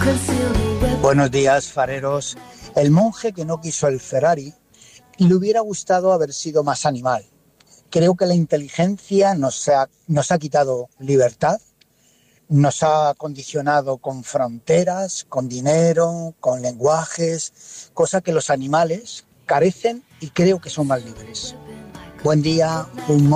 Buenos días, fareros. El monje que no quiso el Ferrari le hubiera gustado haber sido más animal. Creo que la inteligencia nos ha quitado libertad, nos ha condicionado con fronteras, con dinero, con lenguajes, cosa que los animales carecen y creo que son más libres. Buen día, un